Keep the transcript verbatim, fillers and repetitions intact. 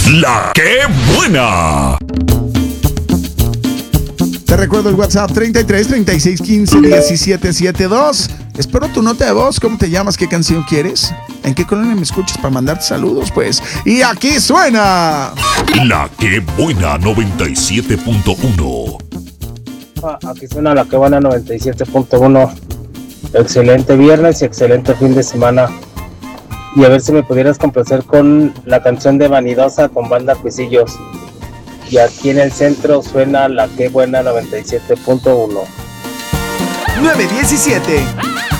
La que buena. Te recuerdo el WhatsApp treinta y tres, treinta y seis, quince, diecisiete setenta y dos. Espero tu nota de voz. ¿Cómo te llamas? ¿Qué canción quieres? ¿En qué colonia me escuchas para mandarte saludos? Pues. Y aquí suena La que buena noventa y siete punto uno. Ah, aquí suena La que buena noventa y siete punto uno. Excelente viernes y excelente fin de semana. Y a ver si me pudieras complacer con la canción de Vanidosa con Banda Cuisillos. Y aquí en el centro suena La que buena noventa y siete punto uno. nueve diecisiete.